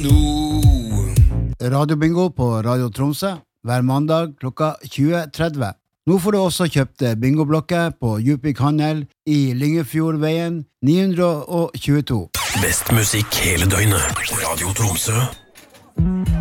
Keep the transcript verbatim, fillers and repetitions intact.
no. Radiobingo på Radio Tromsø hver mandag klokka tjue tretti. Nå får du også kjøpt bingoblokker på Djupvik Handel i Lyngefjordveien ni hundre tjueto. Best musikk hele døgnet. Radio Tromsø.